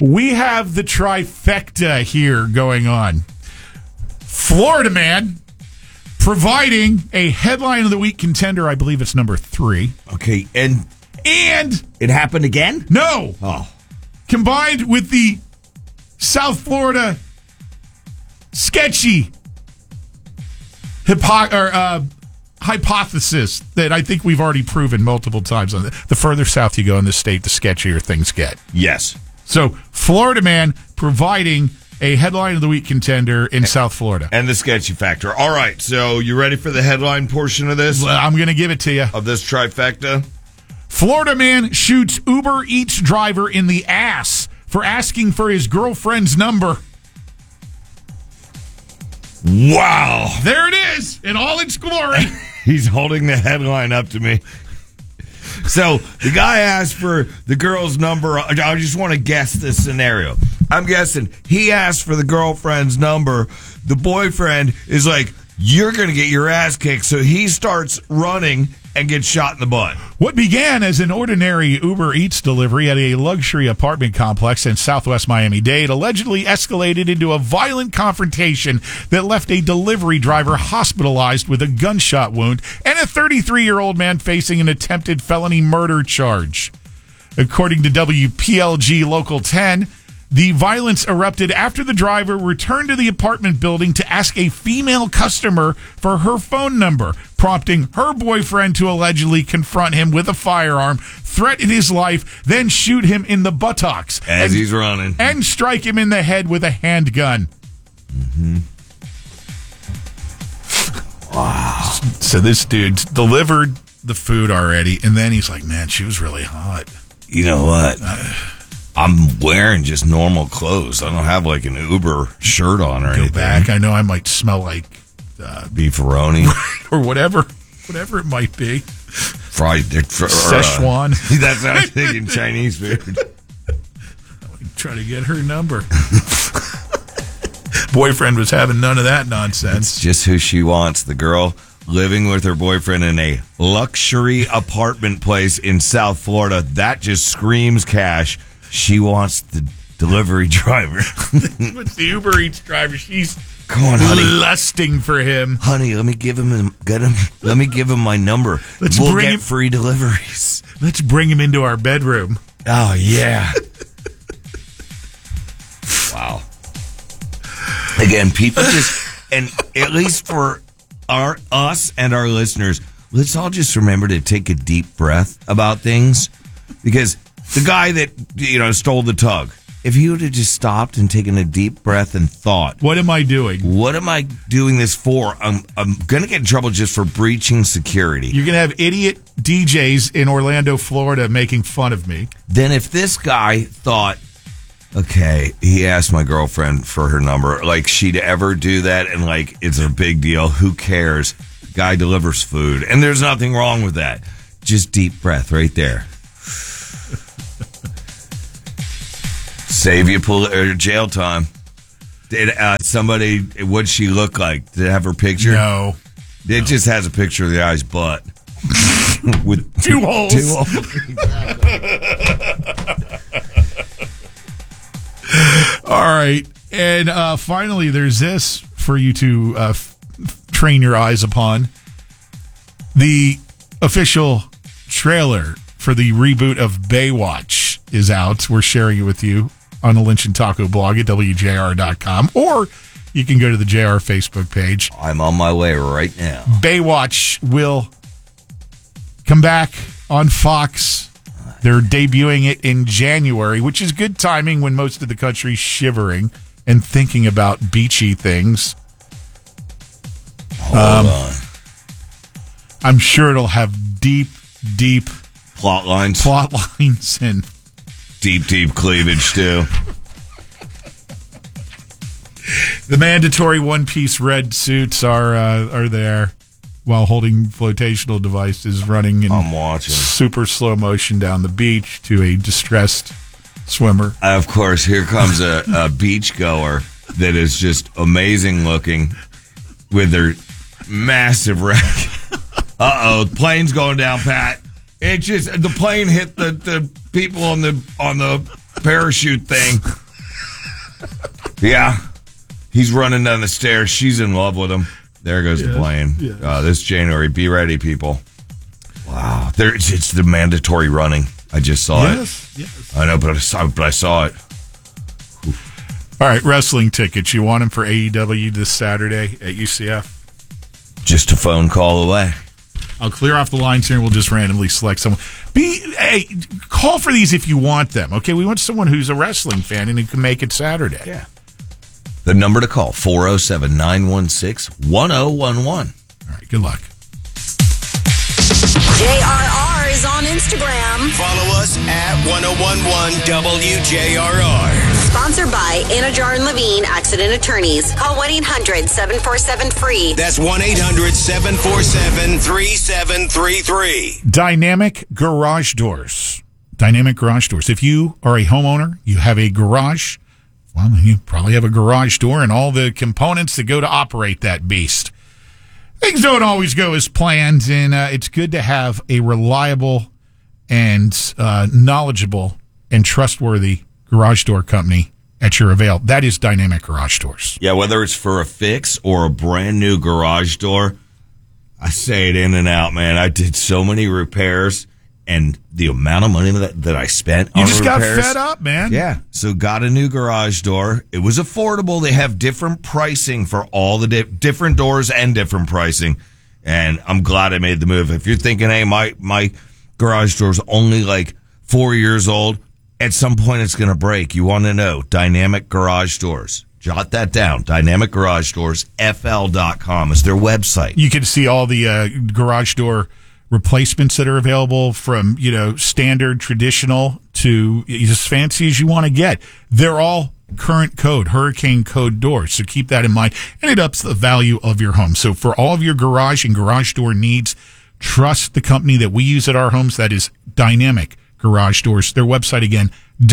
We have the trifecta here going on. Florida man providing a headline of the week contender. I believe it's number 3. Okay, and it happened again? No. Oh. Combined with the South Florida sketchy hypothesis that I think we've already proven multiple times. The further south you go in the state, the sketchier things get. Yes. So, Florida man providing a headline of the week contender in South Florida. And the sketchy factor. All right, so you ready for the headline portion of this? Well, I'm going to give it to you. Of this trifecta? Florida man shoots Uber Eats driver in the ass for asking for his girlfriend's number. Wow. There it is in all its glory. He's holding the headline up to me. So the guy asked for the girl's number. I just want to guess this scenario. I'm guessing he asked for the girlfriend's number. The boyfriend is like, you're going to get your ass kicked. So he starts running and gets shot in the butt. What began as an ordinary Uber Eats delivery at a luxury apartment complex in southwest Miami-Dade allegedly escalated into a violent confrontation that left a delivery driver hospitalized with a gunshot wound and a 33-year-old man facing an attempted felony murder charge. According to WPLG Local 10, the violence erupted after the driver returned to the apartment building to ask a female customer for her phone number, prompting her boyfriend to allegedly confront him with a firearm, threaten his life, then shoot him in the buttocks. As he's running. And strike him in the head with a handgun. Mm-hmm. Wow. So this dude delivered the food already, and then he's like, man, she was really hot. You know what? I'm wearing just normal clothes. I don't have like an Uber shirt on or anything. Go back. I know I might smell like beefaroni or whatever it might be. Fried Szechuan. That's what I was thinking. Chinese food. Try to get her number. Boyfriend was having none of that nonsense. It's just who she wants. The girl living with her boyfriend in a luxury apartment place in South Florida. That just screams cash. She wants the delivery driver. With the Uber Eats driver, she's come on, honey, lusting for him. Honey, let me give him my number. We'll get free deliveries. Let's bring him into our bedroom. Oh yeah. Wow. Again, people just, and at least for us and our listeners, let's all just remember to take a deep breath about things, because the guy that, stole the tug, if he would have just stopped and taken a deep breath and thought, what am I doing? What am I doing this for? I'm going to get in trouble just for breaching security. You're going to have idiot DJs in Orlando, Florida making fun of me. Then if this guy thought, okay, he asked my girlfriend for her number, like she'd ever do that, and like it's a big deal, who cares? Guy delivers food, and there's nothing wrong with that. Just deep breath right there. Save you jail time. Did somebody? What'd she look like? Did it have her picture? No. It just has a picture of the guy's butt with two holes. All right, and finally, there's this for you to train your eyes upon. The official trailer for the reboot of Baywatch is out. We're sharing it with you on the Lynch and Taco blog at WJR.com, or you can go to the JR Facebook page. I'm on my way right now. Baywatch will come back on Fox. They're debuting it in January, which is good timing when most of the country's shivering and thinking about beachy things. Hold on. I'm sure it'll have deep plot lines and deep cleavage too. The mandatory one-piece red suits are there, while holding flotational devices, running in I'm watching super slow motion down the beach to a distressed swimmer. Of course, here comes a beach goer that is just amazing looking with their massive wreck. Uh-oh, the plane's going down, Pat. It just, the plane hit the people on the parachute thing. Yeah. He's running down the stairs. She's in love with him. There goes the plane. Yeah. This January. Be ready, people. Wow. It's the mandatory running. I just saw it. Yes. I know, but I saw it. All right, wrestling tickets. You want them for AEW this Saturday at UCF? Just a phone call away. I'll clear off the lines here and we'll just randomly select someone. Call for these if you want them, okay? We want someone who's a wrestling fan and who can make it Saturday. Yeah. The number to call, 407-916-1011. All right, good luck. JRR is on Instagram. Follow us at 1011 WJRR. Sponsored by Anajar and Levine Accident Attorneys. Call 1-800-747-FREE. That's 1-800-747-3733. Dynamic Garage Doors. Dynamic Garage Doors. If you are a homeowner, you have a garage, well, then you probably have a garage door and all the components that go to operate that beast. Things don't always go as planned, and it's good to have a reliable and knowledgeable and trustworthy garage door company at your avail. That is Dynamic Garage Doors. Yeah, whether it's for a fix or a brand new garage door, I say it in and out, man. I did so many repairs, and the amount of money that I spent on repairs. You just got fed up, man. Yeah, so got a new garage door. It was affordable. They have different pricing for all the different doors and different pricing, and I'm glad I made the move. If you're thinking, hey, my garage door's only like 4 years old, at some point it's going to break. You want to know, Dynamic Garage Doors. Jot that down. DynamicGarageDoorsFL.com is their website. You can see all the garage door replacements that are available, from standard, traditional to as fancy as you want to get. They're all current code, hurricane code doors, so keep that in mind, and it ups the value of your home. So for all of your garage and garage door needs, trust the company that we use at our homes. That is Dynamic Garage Doors. Their website again,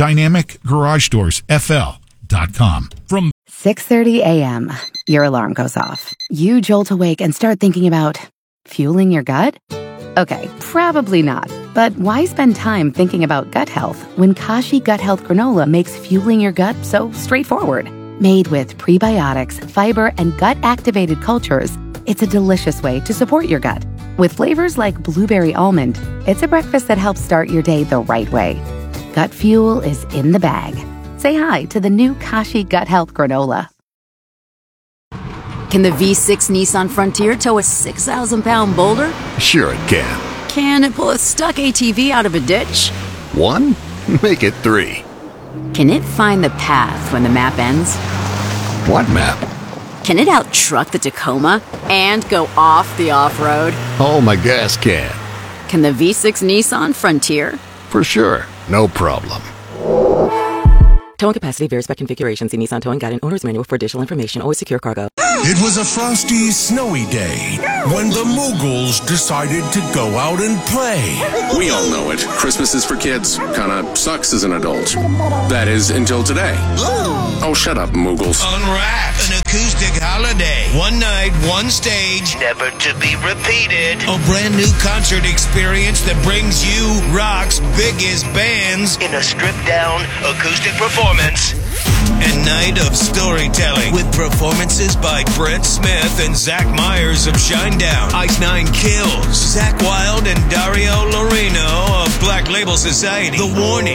DynamicGarageDoorsFL.com. From 6:30 a.m., your alarm goes off. You jolt awake and start thinking about fueling your gut? Okay, probably not. But why spend time thinking about gut health when Kashi Gut Health Granola makes fueling your gut so straightforward? Made with prebiotics, fiber, and gut-activated cultures, it's a delicious way to support your gut. With flavors like blueberry almond, it's a breakfast that helps start your day the right way. Gut fuel is in the bag. Say hi to the new Kashi Gut Health Granola. Can the V6 Nissan Frontier tow a 6,000-pound boulder? Sure it can. Can it pull a stuck ATV out of a ditch? 1? Make it 3. Can it find the path when the map ends? What map? Can it out-truck the Tacoma and go off the off-road? Oh, my gas can. Can the V6 Nissan Frontier? For sure. No problem. Towing capacity varies by configuration. See Nissan Towing Guide and Owner's Manual for additional information. Always secure cargo. It was a frosty, snowy day when the Moogles decided to go out and play. We all know it. Christmas is for kids. Kinda sucks as an adult. That is, until today. Oh, shut up, Moogles. Unwrapped, an acoustic holiday. One night, one stage, never to be repeated. A brand new concert experience that brings you rock's biggest bands in a stripped-down acoustic performance. A night of storytelling with performances by Brett Smith and Zach Myers of Shinedown, Ice Nine Kills, Zach Wilde and Dario Loreno of Black Label Society, The Warning.